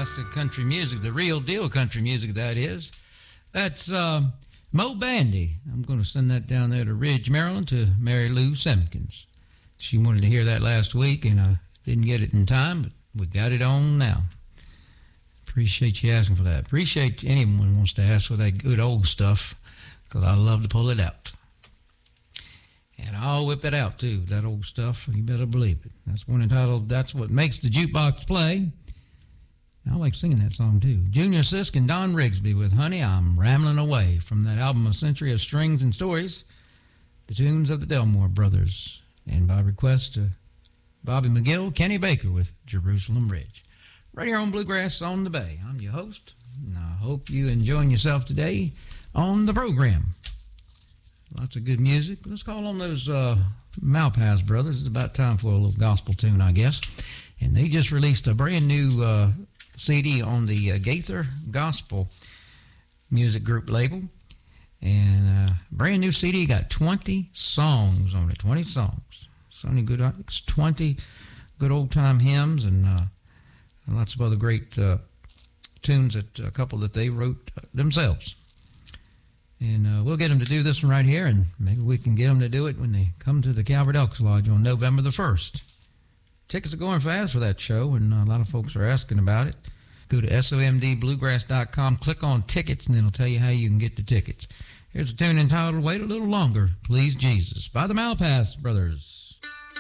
classic country music, the real deal country music, that is. That's Mo Bandy. I'm going to send that down there to Ridge, Maryland, to Mary Lou Simpkins. She wanted to hear that last week, and I didn't get it in time, but we got it on now. Appreciate you asking for that. Appreciate anyone who wants to ask for that good old stuff, because I love to pull it out. And I'll whip it out, too, that old stuff. You better believe it. That's one entitled, That's What Makes the Jukebox Play. I like singing that song, too. Junior Sisk and Don Rigsby with Honey, I'm Rambling Away, from that album, A Century of Strings and Stories, the tunes of the Delmore Brothers. And by request, Bobby McGill, Kenny Baker with Jerusalem Ridge. Right here on Bluegrass on the Bay. I'm your host, and I hope you're enjoying yourself today on the program. Lots of good music. Let's call on those Malpass brothers. It's about time for a little gospel tune, I guess. And they just released a brand new CD on the Gaither Gospel Music Group label. And brand new CD, got 20 songs on it. 20 songs. So many good, 20 good old-time hymns and lots of other great tunes, that a couple that they wrote themselves. And we'll get them to do this one right here, and maybe we can get them to do it when they come to the Calvert Elks Lodge on November the 1st. Tickets are going fast for that show, and a lot of folks are asking about it. Go to somdbluegrass.com, click on tickets, and it'll tell you how you can get the tickets. Here's a tune entitled Wait a Little Longer, Please Jesus, by the Malpass Brothers.